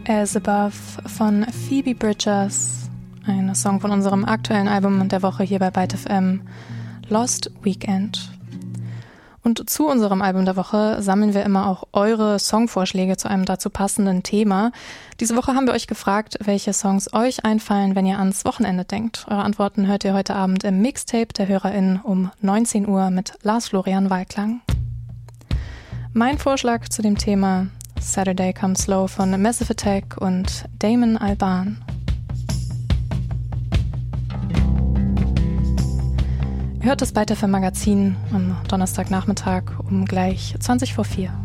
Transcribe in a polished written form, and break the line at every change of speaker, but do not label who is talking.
As Above von Phoebe Bridgers, ein Song von unserem aktuellen Album der Woche hier bei Byte FM, Lost Weekend. Und zu unserem Album der Woche sammeln wir immer auch eure Songvorschläge zu einem dazu passenden Thema. Diese Woche haben wir euch gefragt, welche Songs euch einfallen, wenn ihr ans Wochenende denkt. Eure Antworten hört ihr heute Abend im Mixtape der HörerInnen um 19 Uhr mit Lars Florian Walklang. Mein Vorschlag zu dem Thema: Saturday Comes Slow von Massive Attack und Damon Albarn. Ihr hört das Byte FM Magazin am Donnerstagnachmittag um gleich 20 vor 4.